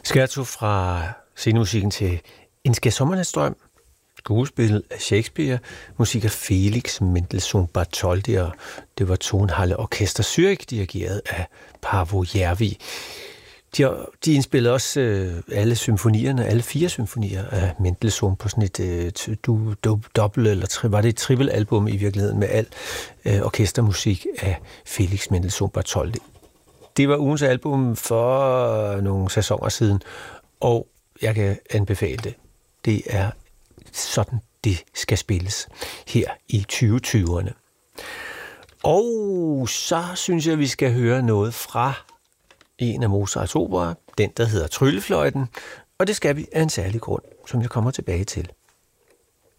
Scherzo fra scenemusikken til En skærsommernatsdrøm, skuespil af Shakespeare, musik af Felix Mendelssohn Bartholdy, og det var Tonhalle Orkester Zürich, dirigeret af Paavo Järvi. De indspillede også alle symfonierne, alle 4 symfonier af Mendelssohn på sådan et dobbelt, eller var det et triple album i virkeligheden, med al orkestermusik af Felix Mendelssohn Bartholdy. Det var ugens album for nogle sæsoner siden, og jeg kan anbefale det. Det er sådan, det skal spilles her i 2020'erne. Og så synes jeg, vi skal høre noget fra en af Mozarts operer, den der hedder Tryllefløjten, og det skal vi af en særlig grund, som jeg kommer tilbage til.